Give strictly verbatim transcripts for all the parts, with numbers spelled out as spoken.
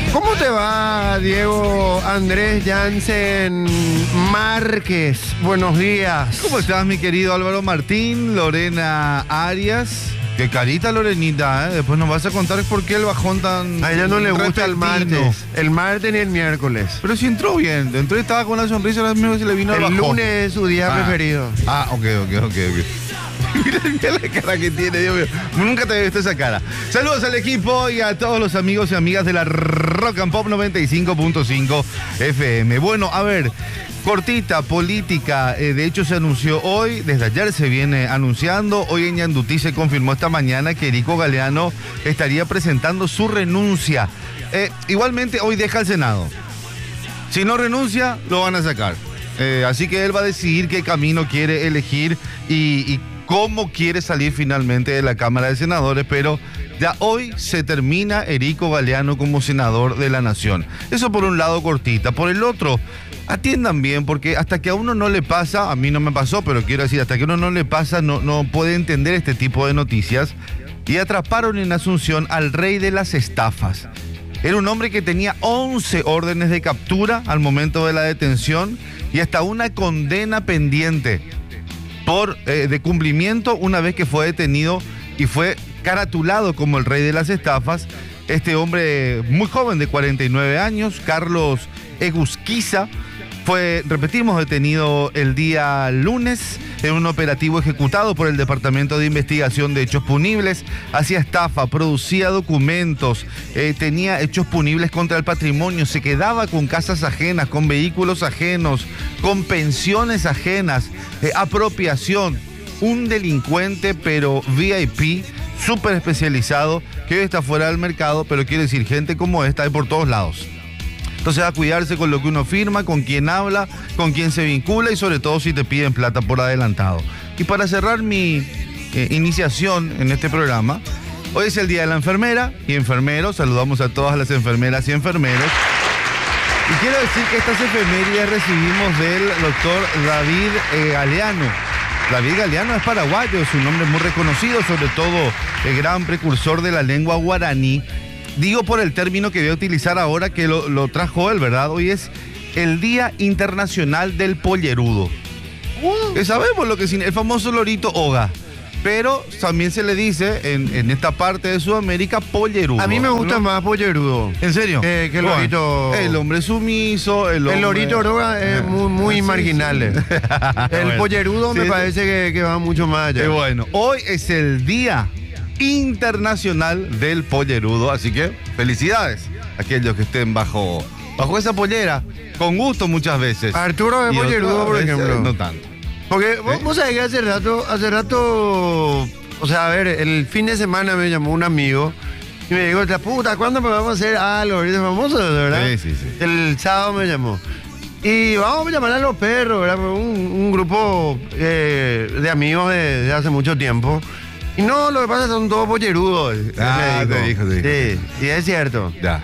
¿Cómo te va, Diego Andrés Jansen Márquez? Buenos días. ¿Cómo estás, mi querido Álvaro Martín, Lorena Arias? Qué carita, Lorenita, ¿eh? Después nos vas a contar por qué el bajón tan... A ella no le gusta el repentino. martes. El martes ni el miércoles. Pero si entró bien, entró y estaba con la sonrisa, ahora mismo se le vino el El bajón. lunes es su día Ah. preferido. Ah, ok, ok, ok, ok. Mira, mira la cara que tiene, Dios mío. Nunca te había visto esa cara. Saludos al equipo y a todos los amigos y amigas de la Rock and Pop noventa y cinco punto cinco F M. Bueno, a ver, cortita, política. Eh, de hecho, se anunció hoy, desde ayer se viene anunciando. Hoy en Ñandutí se confirmó esta mañana que Erico Galeano estaría presentando su renuncia. Eh, igualmente, hoy deja el Senado. Si no renuncia, lo van a sacar. Eh, así que él va a decidir qué camino quiere elegir y, y cómo quiere salir finalmente de la Cámara de Senadores, pero ya hoy se termina Erico Galeano como senador de la Nación. Eso por un lado, cortita. Por el otro, atiendan bien, porque hasta que a uno no le pasa, a mí no me pasó, pero quiero decir, hasta que a uno no le pasa, no, no puede entender este tipo de noticias. Y atraparon en Asunción al rey de las estafas. Era un hombre que tenía once órdenes de captura al momento de la detención y hasta una condena pendiente por eh, de cumplimiento una vez que fue detenido y fue caratulado como el rey de las estafas. Este hombre muy joven de cuarenta y nueve años, Carlos Egusquiza, fue, repetimos, detenido el día lunes en un operativo ejecutado por el Departamento de Investigación de Hechos Punibles. Hacía estafa, producía documentos, eh, tenía hechos punibles contra el patrimonio, se quedaba con casas ajenas, con vehículos ajenos, con pensiones ajenas, eh, apropiación. Un delincuente, pero V I P, súper especializado, que hoy está fuera del mercado, pero quiere decir, gente como esta hay por todos lados. Entonces, a cuidarse con lo que uno firma, con quién habla, con quién se vincula y sobre todo si te piden plata por adelantado. Y para cerrar mi eh, iniciación en este programa, hoy es el Día de la Enfermera y Enfermeros. Saludamos a todas las enfermeras y enfermeros. Y quiero decir que estas efemérides recibimos del doctor David eh, Galeano. David Galeano es paraguayo, es un nombre muy reconocido, sobre todo el gran precursor de la lengua guaraní. Digo por el término que voy a utilizar ahora, que lo, lo trajo él, ¿verdad? Hoy es el Día Internacional del Pollerudo. Uh. Que sabemos lo que es el famoso lorito oga. Pero también se le dice en, en esta parte de Sudamérica pollerudo. A mí me gusta, ¿no?, más pollerudo. ¿En serio? Eh, que el Bueno, lorito... El hombre sumiso, el hombre... El lorito oga es muy, muy Sí, marginal. sí. El Bueno, pollerudo sí, me sí. parece que, que va mucho más allá. Eh, bueno, hoy es el Día Internacional del Pollerudo, así que felicidades a aquellos que estén bajo, bajo esa pollera, con gusto muchas veces. Arturo de Y pollerudo, otras por veces ejemplo. no tanto. Porque vos, ¿Eh? vos sabés que hace rato, hace rato, o sea, a ver, el fin de semana me llamó un amigo y me dijo, la puta, ¿cuándo me vamos a hacer ah, los ahorita famosos, verdad? Sí, sí, sí. El sábado me llamó. Y vamos a llamar a los perros, ¿verdad? Un, un grupo eh, de amigos de, de hace mucho tiempo. Y no, lo que pasa es que son todos pollerudos. Ah, me te dijo, te dijo. Sí, y es cierto. Ya,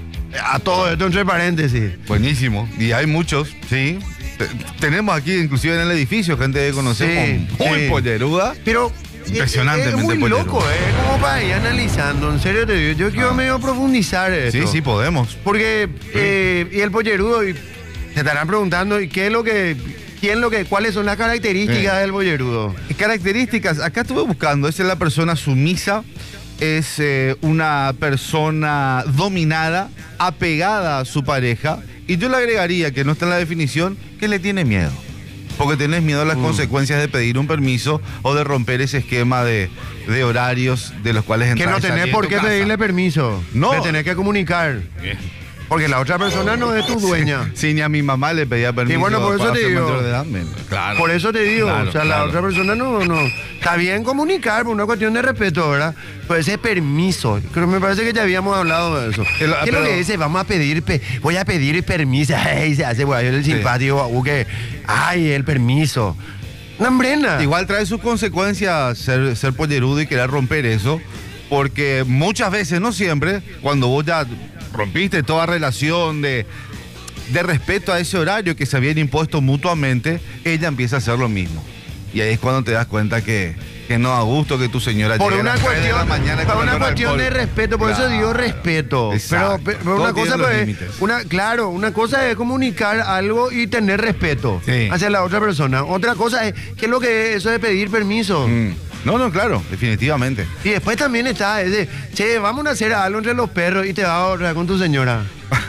A todo esto entre paréntesis. buenísimo. Y hay muchos, sí. Te- Tenemos aquí, inclusive en el edificio, gente que conocemos Sí, muy sí. polleruda. Pero Impresionantemente es muy pollerudo. loco, ¿eh? Como para ir analizando, en serio te digo. Yo quiero Ah. medio profundizar esto. Sí, sí, podemos. Porque, eh, y el pollerudo, y se estarán preguntando, ¿y qué es lo que, quién lo que, cuáles son las características Sí. del pollerudo? Características, acá estuve buscando, esa es la persona sumisa, es eh, una persona dominada, apegada a su pareja, y yo le agregaría, que no está en la definición, que le tiene miedo. Porque tenés miedo a las Mm. consecuencias de pedir un permiso o de romper ese esquema de, de horarios de los cuales Que entras no y tenés salís de por tu qué casa. pedirle permiso. No. Le tenés que comunicar. Porque la otra persona no es tu dueña. Sí, ni a mi mamá le pedía permiso. Y bueno, por eso para te ser digo. mayor de edad, men. Claro. Por eso te digo, Claro, o sea, claro. la otra persona no, no. Está bien comunicar por una cuestión de respeto, ¿verdad? Pues ese permiso, creo me parece que ya habíamos hablado de eso. El- ¿Qué es lo pero- que dice? Vamos a pedir, pe- voy a pedir permiso. Ay, se hace guay el simpático, babu, que, ay, el permiso. Una hambrena. Igual trae sus consecuencias ser, ser pollerudo y querer romper eso, porque muchas veces, no siempre, cuando vos ya rompiste toda relación de, de respeto a ese horario que se habían impuesto mutuamente, ella empieza a hacer lo mismo. Y ahí es cuando te das cuenta que, que no a gusto que tu señora por llegue una a las nueve de cuestión, la mañana por con una olor a cuestión alcohol. de respeto, por Claro. eso digo respeto. Exacto. Pero, pero Todo una tiene cosa los pues, límites. una, claro, una cosa es comunicar algo y tener respeto Sí. hacia la otra persona. Otra cosa es, ¿qué es lo que es eso de pedir permiso? Mm. No, no, claro, definitivamente. Y después también está ese, che, vamos a hacer algo entre los perros y te vas a ahorrar con tu señora.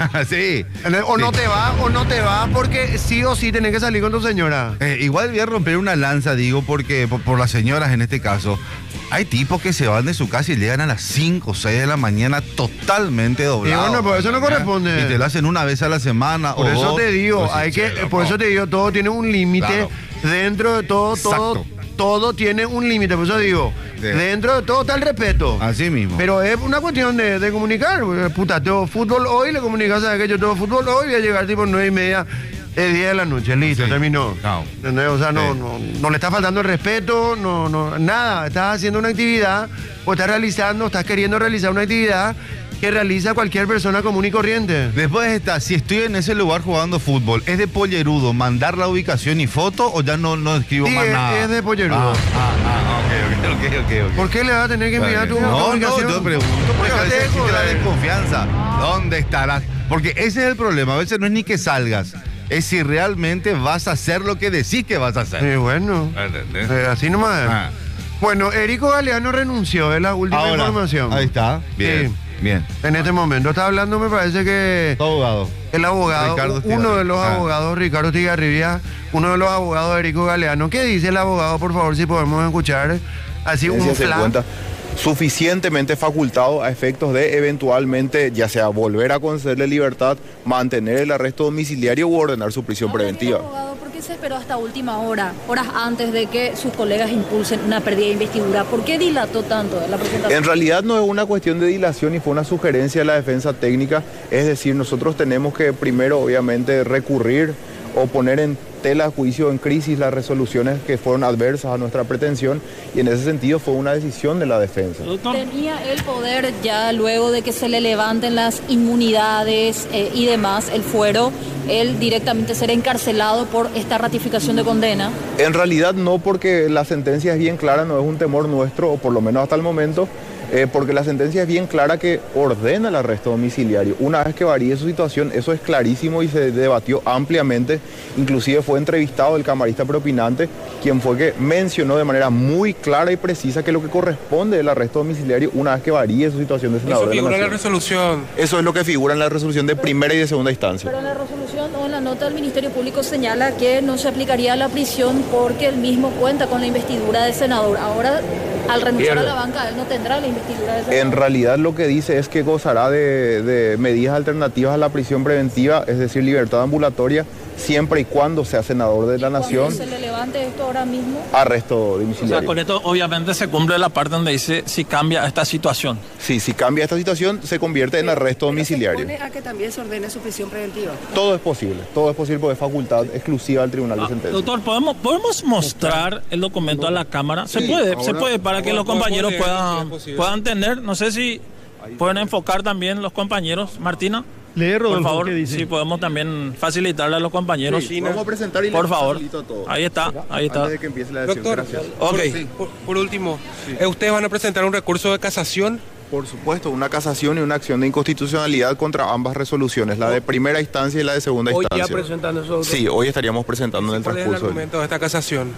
Sí. O Sí. no te vas, o no te vas, porque sí o sí tenés que salir con tu señora. Eh, igual voy a romper una lanza, digo, porque por, por las señoras en este caso. Hay tipos que se van de su casa y llegan a las cinco o seis de la mañana totalmente doblados. Y bueno, por eso no corresponde. Y te lo hacen una vez a la semana. Por o eso dos. te digo, Pues sí, hay que, chelo, por no. eso te digo, todo tiene un límite. Claro. Dentro de todo, todo, Exacto. todo tiene un límite. Por eso digo, Sí. dentro de todo está el respeto. Así mismo. Pero es una cuestión de, de comunicar. porque, Puta, tengo fútbol hoy, le comunicas, ¿sabes qué? Yo tengo fútbol hoy, voy a llegar tipo nueve y media, el día de la noche, listo, Sí. terminó. No. ¿Entendés? O sea, no, Sí. no, no le está faltando el respeto, no, no, nada. Estás haciendo una actividad, o estás realizando, estás queriendo realizar una actividad que realiza cualquier persona común y corriente. Después está, si estoy en ese lugar jugando fútbol, ¿es de pollerudo mandar la ubicación y foto o ya no, no escribo Sí, más es- nada? es de pollerudo. Ah, ah, ah, ok, ok, ok, ok, ok. ¿Por qué le vas a tener que enviar tu No, no, ubicación? yo pregunto porque a Dejate veces de existe la joder. desconfianza. ¿Dónde estarás? Porque ese es el problema. A veces no es ni que salgas, es si realmente vas a hacer lo que decís que vas a hacer. Sí, bueno, ¿Entendés? eh, así nomás. Ah. Bueno, Erico Galeano renunció, es la última Ahora, información. ahí está. Bien, Sí. bien. En este momento está hablando, me parece que Abogado. el abogado, Ricardo uno Estigarribia. de los Ah. abogados, Ricardo Estigarribia, uno de los abogados de Erico Galeano. ¿Qué dice el abogado, por favor, si podemos escuchar? Así un se flash. encuentra suficientemente facultado a efectos de eventualmente, ya sea volver a concederle libertad, mantener el arresto domiciliario u ordenar su prisión Ahora, preventiva. señor abogado, ¿por qué se esperó hasta última hora, horas antes de que sus colegas impulsen una pérdida de investidura? ¿Por qué dilató tanto la presentación? En realidad no es una cuestión de dilación y fue una sugerencia de la defensa técnica, es decir, nosotros tenemos que primero obviamente recurrir o poner en tela de juicio, en crisis, las resoluciones que fueron adversas a nuestra pretensión y en ese sentido fue una decisión de la defensa. Tenía el poder ya luego de que se le levanten las inmunidades eh, y demás, el fuero, él directamente ser encarcelado por esta ratificación de condena. En realidad no, porque la sentencia es bien clara, no es un temor nuestro, o por lo menos hasta el momento, eh, porque la sentencia es bien clara que ordena el arresto domiciliario. Una vez que varíe su situación, eso es clarísimo y se debatió ampliamente, inclusive fue entrevistado el camarista propinante, quien fue que mencionó de manera muy clara y precisa que lo que corresponde es el arresto domiciliario una vez que varíe su situación de senador Eso de la figura en la Nación. resolución. Eso es lo que figura en la resolución de primera y de segunda instancia. Pero en la resolución o en la nota del Ministerio Público señala que no se aplicaría la prisión porque él mismo cuenta con la investidura de senador. Ahora, al renunciar Pierde. a la banca, él no tendrá la investidura de senador. En realidad lo que dice es que gozará de, de medidas alternativas a la prisión preventiva, es decir, libertad ambulatoria, siempre y cuando sea senador de la Cuando Nación, se le levante esto ahora mismo, arresto O sea, domiciliario. con esto obviamente se cumple la parte donde dice si cambia esta situación. Sí, si cambia esta situación, se convierte en arresto domiciliario. ¿Se opone a que también se ordene su prisión preventiva? Todo es posible, todo es posible porque es facultad exclusiva del Tribunal de Ah, Sentencia. doctor, ¿podemos, ¿podemos mostrar el documento a la cámara? Se Sí, puede, ahora- se puede, para que los Podemos compañeros leer, si puedan, es posible. puedan tener. No sé si pueden enfocar también los compañeros. Martina, Lee, por Rodolfo, favor, ¿qué dice? si podemos también facilitarle a los compañeros. Sí, vamos a presentar y Por les favor. facilito a todos. Ahí está, ahí está. Antes de que empiece la sesión. Doctor, Gracias. Ok. por, por último, eh, ¿ustedes van a presentar un recurso de casación? Por supuesto, una casación y una acción de inconstitucionalidad contra ambas resoluciones, la de primera instancia y la de segunda Hoy ya instancia. presentando eso. Sí, hoy estaríamos presentando en el ¿Cuál es el transcurso. del- argumento de esta casación?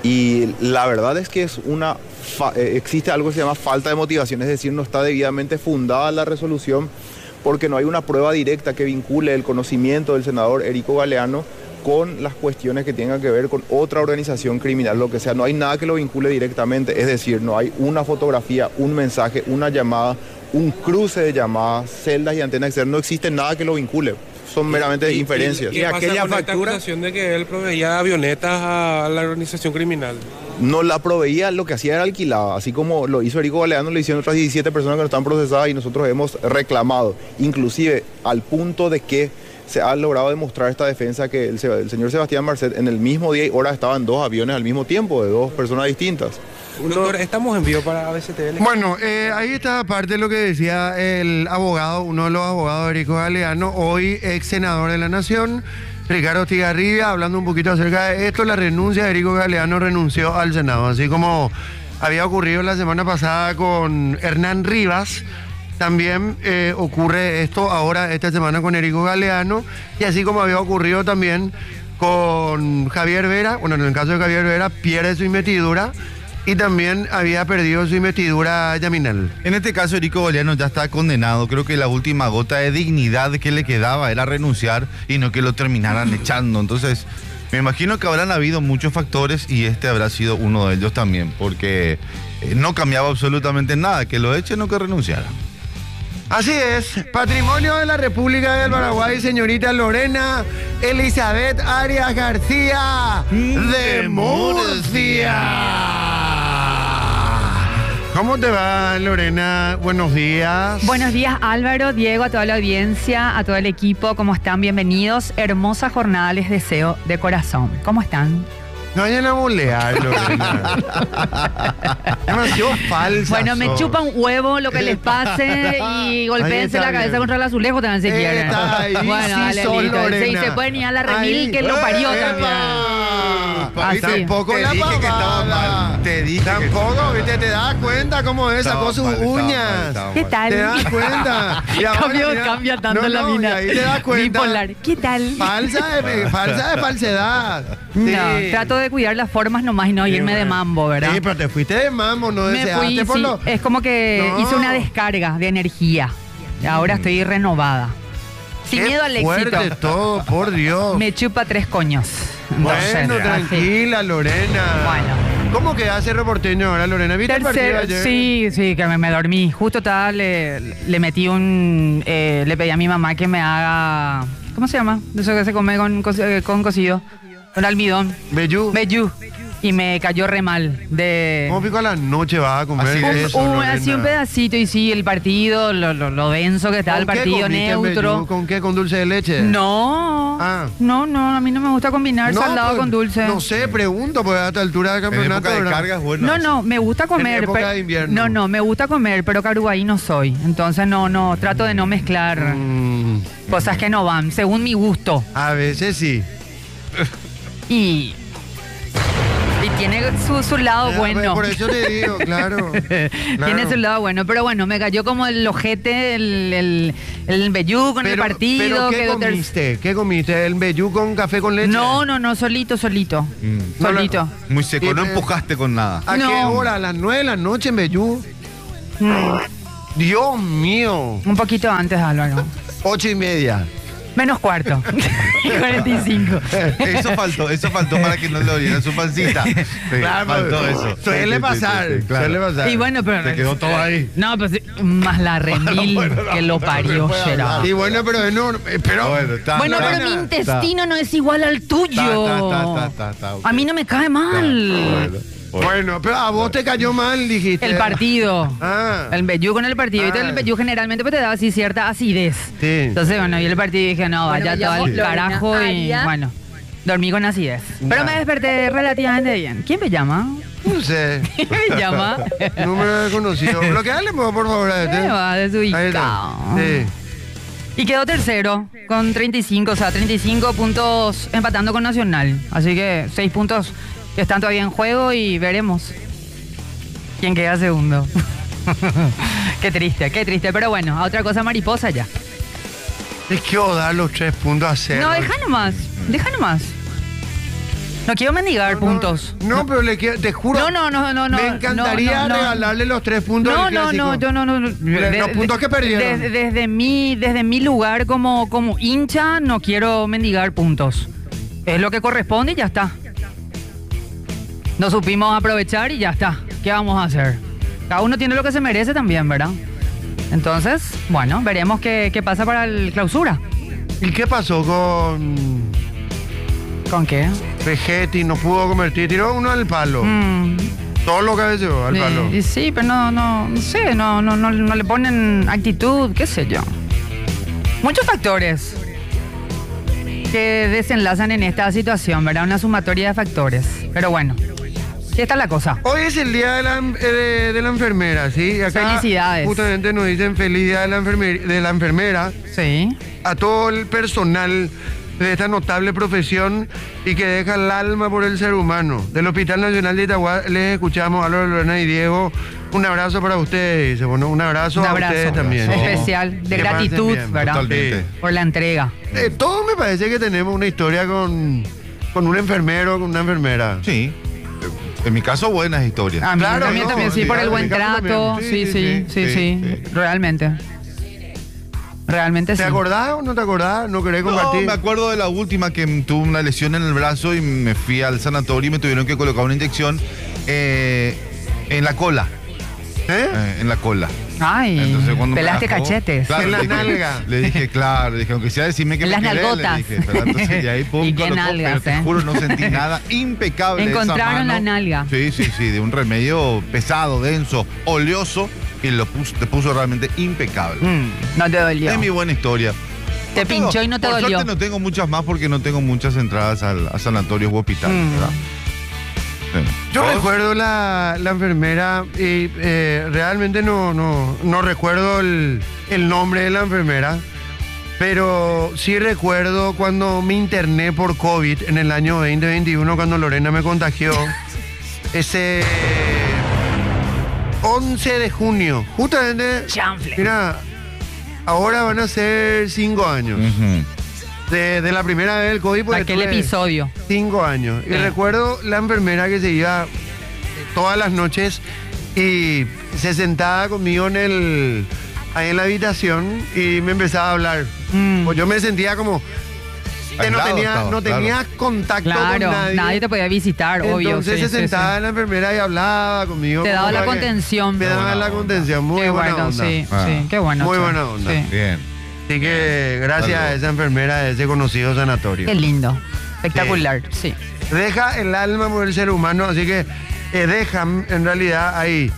Y la verdad es que es una fa- eh, existe algo que se llama falta de motivación, es decir, no está debidamente fundada la resolución porque no hay una prueba directa que vincule el conocimiento del senador Erico Galeano con las cuestiones que tengan que ver con otra organización criminal, lo que sea, no hay nada que lo vincule directamente, es decir, no hay una fotografía, un mensaje, una llamada, un cruce de llamadas, celdas y antenas externas, no existe nada que lo vincule, son meramente inferencias. ¿Qué pasa aquella con esta factura? acusación de que él proveía avionetas a la organización criminal? No la proveía, lo que hacía era alquilada, así como lo hizo Erico Galeano, lo hicieron otras diecisiete personas que no están procesadas y nosotros hemos reclamado, inclusive al punto de que se ha logrado demostrar esta defensa que el, se- el señor Sebastián Marcet en el mismo día y hora estaban dos aviones al mismo tiempo, de dos personas distintas. Doctor, estamos en vivo para A B C T V. Bueno, eh, ahí está parte de lo que decía el abogado, uno de los abogados de Erico Galeano, hoy ex senador de la Nación. Ricardo Estigarribia, hablando un poquito acerca de esto, la renuncia de Erico Galeano renunció al Senado, así como había ocurrido la semana pasada con Hernán Rivas. También eh, ocurre esto ahora, esta semana, con Erico Galeano, y así como había ocurrido también con Javier Vera, bueno, en el caso de Javier Vera, pierde su investidura, y también había perdido su investidura Yaminal. En este caso, Erico Galeano ya está condenado. Creo que la última gota de dignidad que le quedaba era renunciar y no que lo terminaran echando. Entonces, me imagino que habrán habido muchos factores y este habrá sido uno de ellos también, porque eh, no cambiaba absolutamente nada, que lo echen o que renunciara. Así es, patrimonio de la República del Paraguay, señorita Lorena Elizabeth Arias García de Murcia. ¿Cómo te va, Lorena? Buenos días. Buenos días, Álvaro, Diego, a toda la audiencia, a todo el equipo. ¿Cómo están? Bienvenidos. Hermosa jornada les deseo de corazón. ¿Cómo están? No vayan a bolear, Lorena. Demasiado falsa. Bueno, me sos. chupa un huevo lo que les pase y golpéense Ahí la está cabeza bien. contra el azulejo también si quieren. Está ahí, Bueno, sí dale, sos, listo. Sí, Lorena. se pueden ir a la remil Ahí. que lo parió ¡Epa! también. Así. Así. Tampoco Te la dije que estaba pavada. mal. Te dije que- Tampoco, viste, te das cuenta cómo es, sacó Estaba sus mal, estaba mal, uñas. estaba ¿Qué mal. tal? Te das cuenta. Y ahora, Cambio- mira, cambia tanto no, la no, mina. y ahí te das cuenta. Bipolar. ¿Qué tal? Falsa de, falsa de falsedad. No, Sí. trato de cuidar las formas nomás y no Sí, irme de bueno. mambo, ¿verdad? Sí, pero te fuiste de mambo, no Me deseaste fui, por sí. lo... Es como que No. hice una descarga de energía. Y ahora estoy renovada. Sin Qué miedo al fuerte éxito. todo, por Dios. Me chupa tres coños. Entonces, Bueno, así. tranquila, Lorena. Bueno. ¿Cómo quedaste reporteño ahora, Lorena? ¿Viste el partido Tercero, ayer? sí, sí, que me, me dormí. Justo estaba, le, le metí un... eh, le pedí a mi mamá que me haga... ¿Cómo se llama? Eso que se come con, co- eh, con cocido. Con almidón. Bellú. Bellú. Y me cayó re mal. De... ¿Cómo pico a la noche vas a comer Así Un- eso, un- Lorena? así un pedacito y sí, el partido, lo, lo, lo denso que está el ¿Con qué partido, comiste el neutro. Bellú? ¿Con qué? ¿Con dulce de leche? No, Ah. no, no, a mí no me gusta combinar No, salado pues, con dulce. No sé, pregunto, porque a esta altura del En campeonato... época de ¿verdad? cargas, bueno. No, no, me gusta comer. época pero- de invierno. No, no, me gusta comer, pero caruaí no soy. Entonces no, no, trato de no mezclar Mm, cosas que no van, según mi gusto. a veces sí. Y. Y tiene su, su lado Ya, bueno. Por eso te digo, claro. Tiene claro. su lado bueno, pero bueno, me cayó como el ojete, el, el, el vellú con el Pero- partido. ¿Pero qué quedó ter- comiste? ¿Qué comiste? ¿El Bellú con café con leche? No, no, no, solito, solito. Mm. Solito. Muy seco, Y no me- empujaste con nada. ¿A qué No. hora? ¿A las nueve de la noche en Bellú? Mm, Dios mío. un poquito antes, Álvaro. Ocho y media. Menos cuarto. cuarenta y cinco. Eso faltó, eso faltó para que no le olieran su pancita. Sí, faltó eso. Suele Sí, sí, pasar. sí, sí, claro. Suele pasar. Y bueno, pero. Te quedó todo ahí. No, pues sí, más la remil Bueno, no, que lo no, parió, no se puede será. hablar. Y bueno, pero es no, eh, pero Bueno, está. Bueno, está, pero mi está, intestino no es igual al tuyo. Está, está, está, está, está, ok. A mí no me cae mal. Bueno, bueno. bueno, pero a vos te cayó mal, dijiste. El partido. Ah. El vellú con el partido. Ah. Entonces el vellú generalmente pues, te daba así cierta acidez. Sí. Entonces, bueno, yo el partido dije, no, Bueno, vaya me todo llamo al Lorena carajo y Arias. bueno, dormí con acidez. Pero Ya. me desperté relativamente bien. ¿Quién me llama? No sé. ¿Quién me llama? Número desconocido. Bloqueale, por favor, a este. Me va Ahí está. desubicado. Sí. Y quedó tercero con treinta y cinco, o sea, treinta y cinco puntos empatando con Nacional. Así que seis puntos que están todavía en juego y veremos quién queda segundo. Qué triste, qué triste. Pero bueno, a otra cosa mariposa ya. Es que quiero dar los tres puntos a cero. No, deja nomás, deja nomás. No quiero mendigar No, puntos. No, pero le quiero, te juro. No, no, no, no, no. Me encantaría no, no, no. regalarle los tres puntos No, del no, clásico. no, yo no, no. no. Le- los puntos que perdieron. Desde, desde mi, desde mi lugar como, como hincha, no quiero mendigar puntos. Es lo que corresponde y ya está. No supimos aprovechar y ya está. ¿Qué vamos a hacer? Cada uno tiene lo que se merece también, ¿verdad? Entonces, bueno, veremos qué, qué pasa para el clausura. ¿Y qué pasó con ¿Con qué? Vegetti? No pudo convertir, tiró uno al palo. Mm, Todo lo cabeceó al eh, palo. y sí, pero no, no, no sé, no, no, no, no le ponen actitud, qué sé yo. Muchos factores que desenlazan en esta situación, ¿verdad? Una sumatoria de factores. Pero bueno, así está la cosa. Hoy es el día de la, eh, de, de la enfermera, ¿sí? Acá Felicidades. Justamente nos dicen feliz día de la, enfermer- de la enfermera Sí. a todo el personal de esta notable profesión y que deja el alma por el ser humano. Del Hospital Nacional de Itagua les escuchamos a Lorena y Diego. Un abrazo para ustedes, dice. Bueno, un abrazo, Un a abrazo ustedes también. especial, de Que gratitud, pasen bien. ¿verdad? Totalmente. Sí. Por la entrega. Eh, todos me parece que tenemos una historia con, con un enfermero, con una enfermera. Sí. En mi caso, buenas historias. A mí Claro, también, no, también, sí, sí, por el en buen mi caso trato. también. Sí, sí, sí, sí, sí, realmente. Realmente ¿Te sí. acordás o no te acordás? ¿No querés No, compartir? me acuerdo de la última que m- tuve una lesión en el brazo y me fui al sanatorio y me tuvieron que colocar una inyección eh, en la cola. ¿Eh? eh, en la cola. Ay, Entonces, cuando me pelaste bajó, cachetes. claro, En la le dije- nalga. Le dije, claro, le dije, aunque sea decirme que En me las querés, nalgotas. le dije, pero entonces, y ahí pum, Y qué colocó, nalgas, pero te eh. juro, no sentí nada impecable. esa Encontraron mano. la nalga. Sí, sí, sí, de un remedio pesado, denso, oleoso, y lo puso, te puso realmente impecable. Mm, no te dolió. Es mi buena historia. Te No tengo- pinchó y no te por dolió. suerte no tengo muchas más porque no tengo muchas entradas al, a sanatorios u hospitales, Mm. ¿verdad? Sí. Yo ¿Vos? recuerdo la, la enfermera y eh, realmente no, no, no recuerdo el, el nombre de la enfermera, pero sí recuerdo cuando me interné por COVID en el año veinte veintiuno, cuando Lorena me contagió, ese once de junio, justamente, Chanfle. mira, ahora van a ser cinco años. Ujú. De, de la primera vez del COVID, pues Aquel tuve episodio. cinco años. Y Sí. recuerdo la enfermera que se iba eh, todas las noches y se sentaba conmigo en el ahí en la habitación y me empezaba a hablar. Mm. Pues yo me sentía como que no Aislado tenía, estaba, no claro. tenía contacto Claro, con nadie. nadie te podía visitar, obvio. Entonces sí, se sí, sentaba sí. la enfermera y hablaba conmigo. Te como daba la para que- contención. Me daba buena la onda. contención. Muy Qué buena bueno, onda. sí, Ah. sí, qué bueno. Muy che. buena onda. Sí. Bien. Así que gracias a esa enfermera de ese conocido sanatorio. Qué lindo. Espectacular, sí. Deja el alma por el ser humano, así que eh, dejan en realidad ahí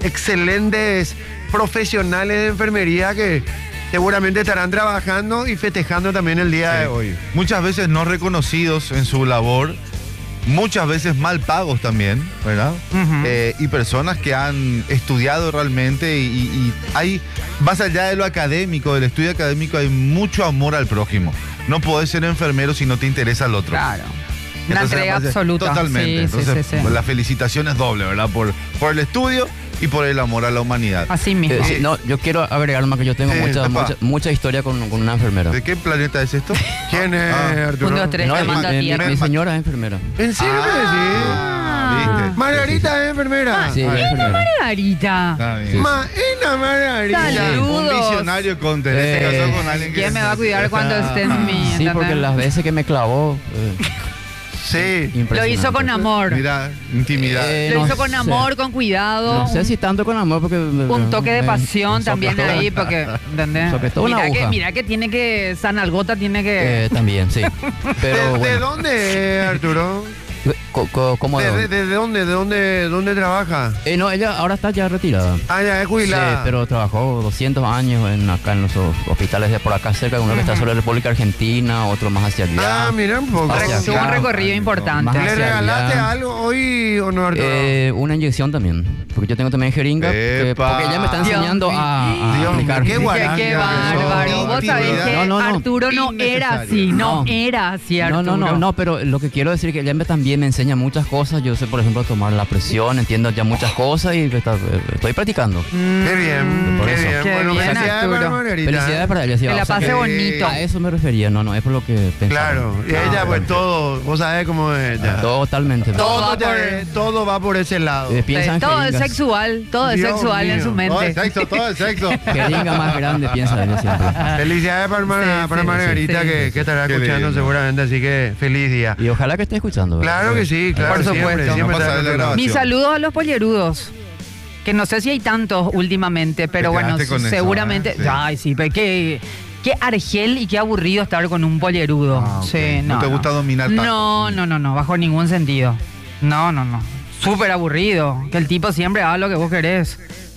excelentes profesionales de enfermería que seguramente estarán trabajando y festejando también el día de hoy. Muchas veces no reconocidos en su labor, muchas veces mal pagos también, ¿verdad? Ujú. Eh, y personas que han estudiado realmente y, y hay, más allá de lo académico, del estudio académico, hay mucho amor al prójimo. No podés ser enfermero si no te interesa el otro. Claro. Una Entonces, entrega me parece- absoluta. Totalmente. Sí, sí, Entonces, sí, sí. la felicitación es doble, ¿verdad? Por, por el estudio y por el amor a la humanidad. Así mismo. Eh, sí, no, yo quiero agregar más que yo tengo Eh, mucha, epa. mucha, mucha historia con, con una enfermera. ¿De qué planeta es esto? ¿Quién es, Ah. Arturo? Un, dos, tres, No, te mi, mando a mi- tierra. mi señora es enfermera. ¿En serio me decís? Ah, ¿viste? Margarita es enfermera. Sí, es enfermera. Margarita. Está bien. Maena Margarita. Salud. Un visionario con se Eh, casó con alguien que... ¿Quién me va a cuidar cuando esté en mi? Sí, porque ¿entendés? las veces que me clavó, eh, Sí. Lo impresionante. hizo con amor. Mira, intimidad. Eh, Lo no hizo con sé. amor, con cuidado. No sé si tanto con amor porque... Un toque de eh, pasión un también sopetón. ahí, porque, ¿entendés? Sobre todo una Mira que, aguja. mira que tiene que, Sanalgota tiene que... Eh, también, sí. Pero ¿De, de bueno. dónde es, Arturo? Co- co- ¿Cómo de ¿De, de, dónde? de dónde? ¿De dónde, dónde trabaja? Eh, no, ella ahora está ya retirada. Ah, ya es Sí, jubilada. pero trabajó doscientos años en acá en los ho- hospitales de por acá cerca, uno que está sobre la República Argentina, otro más hacia allá. Ah, mira un poco. Hacia Tuvo un acá. recorrido importante. Más ¿Le hacia regalaste allá. algo hoy o no, Arturo? Eh, una inyección también, porque yo tengo también jeringa, que- Epa. porque ella me está Dios enseñando mío. a, a Dios aplicar. mío, qué Qué, guardia. qué Qué bárbaro. Vos sabés intimidad. que No, no, no. Arturo no era así, no, No. era así, No, Arturo. no, no, no, pero lo que quiero decir es que ella me, también me enseña muchas cosas. Yo sé, por ejemplo, tomar la presión, entiendo ya muchas cosas y está- estoy practicando. Qué bien, Por qué eso. bien. Qué Bueno, bien, felicidades Arturo. para Margarita. Felicidades para ella. sí, Que o la sea pase que- bonito. A eso me refería, no, no, es por lo que pensaba. Claro, y ella pues todo, vos sabés cómo es ella. Totalmente. Todo, Todo va ya por- es- todo va por ese lado. Eh, piensa en Todo es jeringas. sexual, todo es Dios sexual en mío. su Todo el mente. sexo, todo el sexo. Jeringa más grande, piensa ella siempre. Felicidades para, Mar- Sí, para sí, Margarita sí, que, sí. que estará Qué escuchando lindo. seguramente, así que feliz día. Y ojalá que esté escuchando. ¿verdad? Claro que sí, claro, Por siempre, supuesto. siempre No pasa está de la escuchando. grabación. Mis saludos a los pollerudos. Que no sé si hay tantos últimamente, pero Te bueno, quedaste con eso, seguramente. ¿eh? Sí. Ay, sí, pero qué, qué argel y qué aburrido estar con un pollerudo. Ah, ok. Sí, ¿No no, te gusta dominar tanto? No, no, no, no, bajo ningún sentido. No, no, no. Súper aburrido. Que el tipo siempre haga lo que vos querés.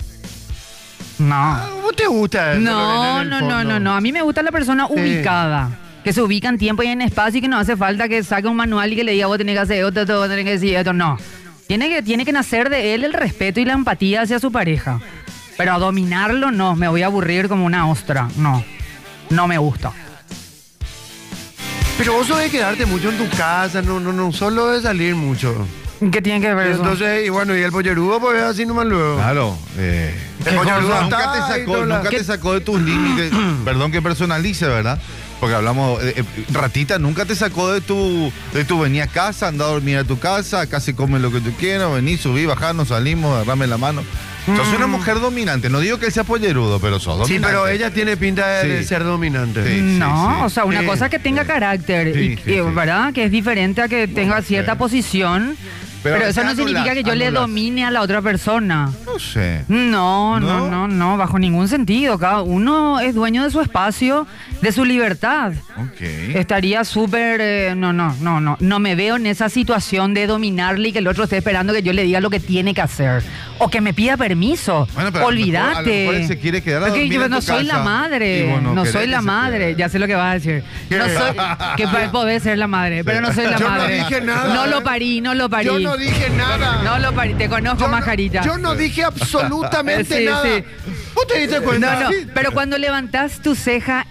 No. Ah, ¿Vos te gusta eso, Lorena, No, en el no, no, fondo? no, no. A mí me gusta la persona ubicada. Que se ubica en tiempo y en espacio y que no hace falta que saque un manual y que le diga vos tenés que hacer esto, esto, vos tenés que decir esto. No. Tiene que, tiene que nacer de él el respeto y la empatía hacia su pareja. Pero a dominarlo no, me voy a aburrir como una ostra. No. No me gusta. Pero vos sos de quedarte mucho en tu casa, no, no, no, solo de salir mucho. ¿Qué tiene que ver Y eso? entonces, y bueno, y el pollerudo, pues así nomás luego. Claro. Eh, El pollerudo nunca está te y sacó, toda la- nunca ¿Qué? te sacó de tus límites. Perdón que personalice, ¿verdad? Porque hablamos, eh, eh, ratita, nunca te sacó de tu, de tu venía a casa, anda a dormir a tu casa, acá se come lo que tú quieras, vení, subí, bajá, nos salimos, agarrame la mano. Sos una mujer dominante, no digo que él sea pollerudo, pero sos dominante. Sí, pero ella tiene pinta de, de Sí. ser dominante. Sí. No, o sea, una Sí. cosa que tenga carácter, Sí, y, sí, y, sí. ¿verdad? Que es diferente a que tenga cierta sí. posición, Pero pero, eso no anulas, significa que yo le anulas. domine a la otra persona. No sé. No, no, ¿No? no, no, bajo ningún sentido. Cada uno es dueño de su espacio, de su libertad. Ok. Estaría súper... eh, no, no, no, no. No me veo en esa situación de dominarle y que el otro esté esperando que yo le diga lo que tiene que hacer. O que me pida permiso. Bueno, pero a lo mejor- a lo Olvídate. mejor él se quiere quedar a Porque dormir yo en no tu soy casa. la madre. Y vos no no querés soy que la se madre. quede. Ya sé lo que vas a decir. No soy... Que pa- podés ser la madre, pero no soy la Yo no madre. dije nada, No ¿eh? lo parí, no lo parí. Yo no dije nada. No lo parí. Te conozco, Yo no- Majarita. Yo no dije absolutamente Sí, nada. sí. ¿Vos te diste cuenta? No, no, pero cuando levantás tu ceja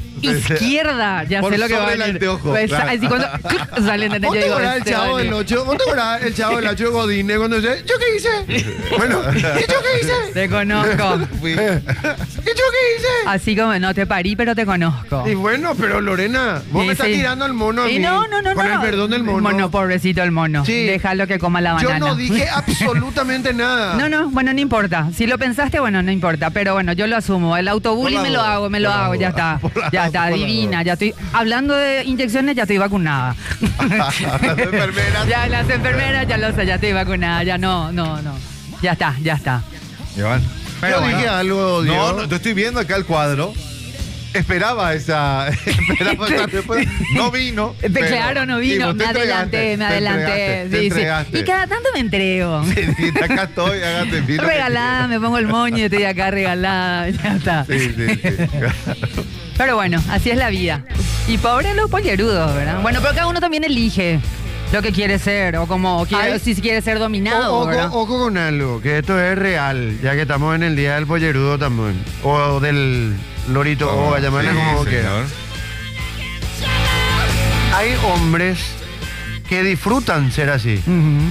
izquierda, ya Por sé lo que va a sobre el decir. anteojo. Pues, Claro. así cuando salen de ¿Vos te yo digo, acordás el este chavo vale. del ocho? ¿Vos te acordás el chavo del ocho de Godine cuando dice, ¿yo qué hice? Bueno, ¿y yo qué hice? Te conozco. Fui- ¿Y yo qué hice? Así como no te parí, pero te conozco. Y bueno, pero Lorena, vos Sí, me estás sí. tirando al mono a Y mí. no, no, no, Con no. el perdón del mono. Mono, pobrecito el mono. Sí. Déjalo que coma la Yo banana. no dije absolutamente nada. No, no, bueno, no importa. Si lo pensaste, bueno, no importa. Pero bueno, yo lo asumo. El autobullying Por la me lo duda, hago, me lo por la hago, ya duda, está. por la- Ya está, por la divina. duda. Ya estoy. Hablando de inyecciones, ya estoy vacunada. Las enfermeras. Ya las enfermeras, ya lo sé, ya estoy vacunada. Ya no, no, no. Ya está, ya está. Iván. Yo dije algo, Diego. No, no, te estoy viendo acá el cuadro. Esperaba esa. Esperaba esa respuesta. No vino. Pe- pero- Claro, no y vino, vos te me adelanté, entregaste, me te adelanté. entregaste, te Sí, sí. entregaste. Y cada tanto me entrego. Sí, sí, acá estoy, hágate filo. Regalada, me pongo el moño y estoy acá regalada, ya está. Sí, sí, sí. Pero bueno, así es la vida. Y pobre los pollerudos, ¿verdad? Bueno, pero cada uno también elige lo que quiere ser, o como quiere, Ay. si quiere ser dominado, O- ¿verdad? ojo, ojo con algo, que esto es real, ya que estamos en el día del pollerudo también. O del lorito, o a llamarle Sí, como señor. quiera. Hay hombres que disfrutan ser así. Ujú.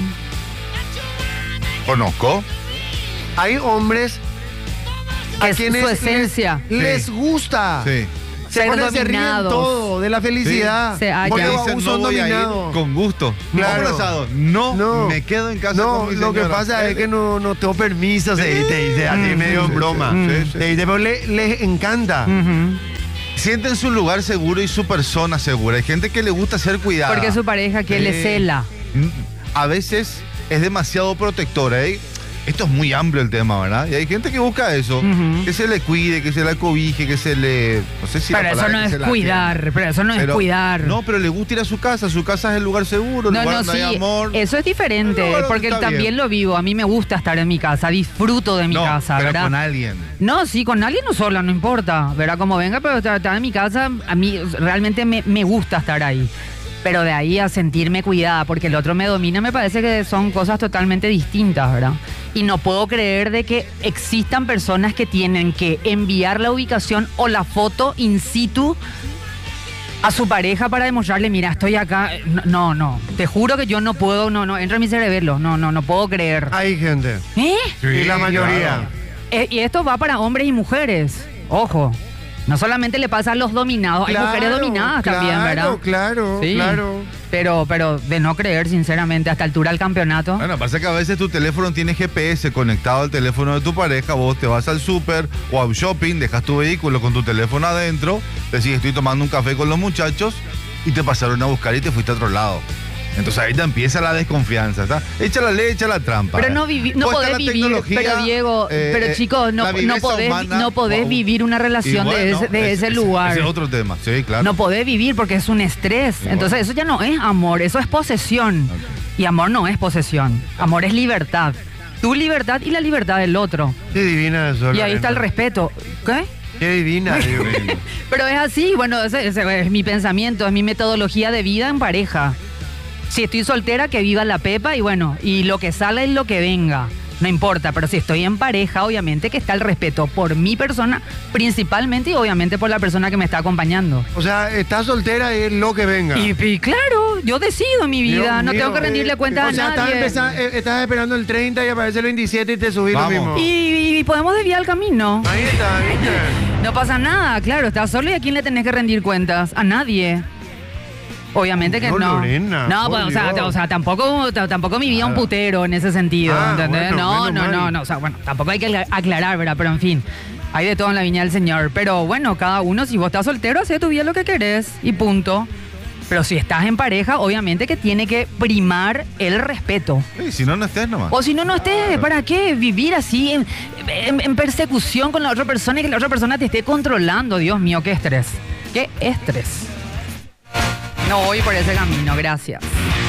Conozco. Hay hombres a Es quienes su esencia. les, les Sí. gusta. Sí. Se, Ser ponen, se ríen dominados. todo de la felicidad. Sí. Se hallan. Porque Ya aún Dicen, son no voy a ir dominados. con gusto. Claro. Vamos asado. No, No. me quedo en casa No, con mi lo que señora. pasa es que no, no tengo permiso, se dice, te dice así medio en sí, broma. sí, sí, sí. Te dice, pero le- les encanta. Ujú. Sienten su lugar seguro y su persona segura. Hay gente que le gusta ser cuidada. Porque su pareja que le Sí. cela. Mm, A veces es demasiado protectora. ¿eh? Esto es muy amplio el tema, ¿verdad? Y hay gente que busca eso. Ujú. Que se le cuide, que se la cobije, que se le... No sé si la Pero eso palabra no que es se la cuidar, atienda. pero eso no es Pero- cuidar. No, pero le gusta ir a su casa. Su casa es el lugar seguro, el No, lugar no, donde sí, hay amor. eso es diferente, No, bueno, porque está también bien. lo vivo. A mí me gusta estar en mi casa, disfruto de mi no, casa, pero ¿verdad? con alguien. No, sí, con alguien no sola, no importa, ¿verdad? Como venga, pero estar estar en mi casa, a mí realmente me, me gusta estar ahí. Pero de ahí a sentirme cuidada, porque el otro me domina, me parece que son cosas totalmente distintas, ¿verdad? Y no puedo creer de que existan personas que tienen que enviar la ubicación o la foto in situ a su pareja para demostrarle, mira, estoy acá. No, no, te juro que yo no puedo, no, no, entra en mi cerebelo, no, no, no puedo creer. Hay gente. ¿Eh? y la mayoría. claro. Eh, y esto va para hombres y mujeres. Ojo. No solamente le pasa a los dominados, hay mujeres dominadas también, ¿verdad? Claro, Sí. claro. Pero, pero de no creer, sinceramente, a esta altura del campeonato. Bueno, pasa que a veces tu teléfono tiene G P S conectado al teléfono de tu pareja, vos te vas al súper o a un shopping, dejas tu vehículo con tu teléfono adentro, decís estoy tomando un café con los muchachos y te pasaron a buscar y te fuiste a otro lado. Entonces ahí te empieza la desconfianza, ¿está? Echa la ley, echa la trampa. Pero no, vivi no Pues está podés la vivir, tecnología, pero Diego, eh, pero eh, chicos, no, la no viveza podés, humana, no podés wow. vivir una Y relación de bueno, ese, de es- ese es- lugar. Ese es otro tema, sí, claro. No podés vivir porque es un estrés. Y Entonces bueno. eso ya no es amor, eso es posesión. Y amor no es posesión. Amor es libertad. Tu libertad y la libertad del otro. Qué divina eso. Y ahí está el Lorena. respeto. ¿Qué? Qué divina. digo. Pero es así, bueno, ese, ese es mi pensamiento, es mi metodología de vida en pareja. Si estoy soltera, que viva la pepa y bueno, y lo que sale es lo que venga. no importa, pero si estoy en pareja, obviamente que está el respeto por mi persona, principalmente y obviamente por la persona que me está acompañando. O sea, estás soltera y es lo que venga. Y, y claro, yo decido en mi vida, Dios no mío, tengo que rendirle eh, cuentas o sea, a nadie. Estás, empeza- eh, estás esperando el treinta y aparece el veintisiete y te subís lo Vamos. mismo. Y, y podemos desviar el camino. Ahí está, ¿viste? No pasa nada, claro, estás solo y a quién le tenés que rendir cuentas, a nadie. Obviamente que No, no. Lorena, no, por pues, o, sea, Dios. o sea, tampoco, t- tampoco mi vida un putero en ese sentido, Ah, ¿entendés? bueno, no, menos no, no, mal. no, o sea, bueno, tampoco hay que acla- aclarar, ¿verdad? Pero en fin, hay de todo en la viña del Señor. Pero bueno, cada uno, si vos estás soltero, hace de tu vida lo que querés y punto. Pero si estás en pareja, obviamente que tiene que primar el respeto. Sí, si no, no estés nomás. O si no, no estés, ¿para qué vivir así en, en- en persecución con la otra persona y que la otra persona te esté controlando? Dios mío, qué estrés. Qué estrés. No voy por ese camino, gracias.